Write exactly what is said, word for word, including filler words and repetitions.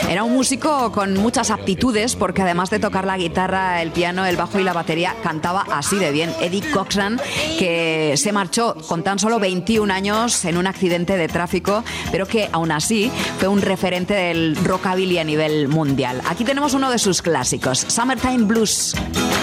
Era un músico con muchas aptitudes porque además de tocar la guitarra, el piano, el bajo y la batería, cantaba así de bien. Eddie Cochran, que se marchó con tan solo veintiún años en un accidente de tráfico, pero que aún así fue un referente del rockabilly a nivel mundial. Aquí tenemos uno de sus clásicos, Summertime Blues.